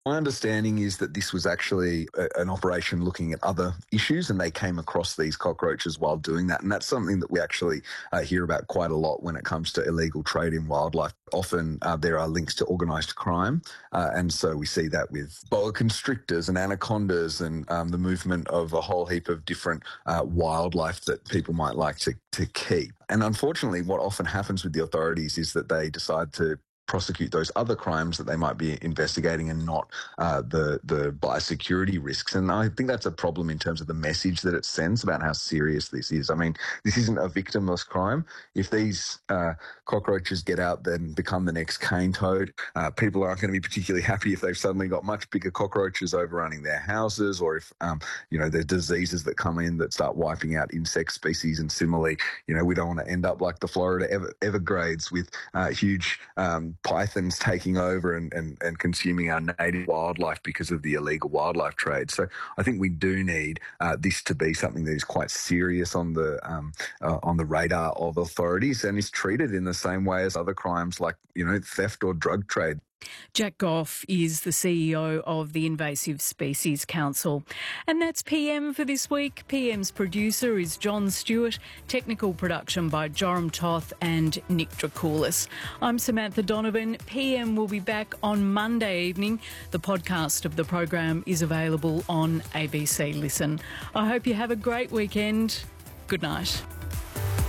My understanding is that this was actually an operation looking at other issues, and they came across these cockroaches while doing that. And that's something that we actually hear about quite a lot when it comes to illegal trade in wildlife. Often there are links to organised crime, and so we see that with boa constrictors and anacondas and the movement of a whole heap of different wildlife that people might like to keep. And unfortunately, what often happens with the authorities is that they decide to prosecute those other crimes that they might be investigating and not the biosecurity risks. And I think that's a problem in terms of the message that it sends about how serious this is. I mean, this isn't a victimless crime. If these cockroaches get out and become the next cane toad, people aren't going to be particularly happy if they've suddenly got much bigger cockroaches overrunning their houses, or if, there's diseases that come in that start wiping out insect species. And similarly, we don't want to end up like the Florida Everglades with huge pythons taking over and consuming our native wildlife because of the illegal wildlife trade. So I think we do need this to be something that is quite serious on the radar of authorities and is treated in the same way as other crimes like, theft or drug trade. Jack Goff is the CEO of the Invasive Species Council. And that's PM for this week. PM's producer is John Stewart, technical production by Joram Toth and Nick Dracoulis. I'm Samantha Donovan. PM will be back on Monday evening. The podcast of the program is available on ABC Listen. I hope you have a great weekend. Good night.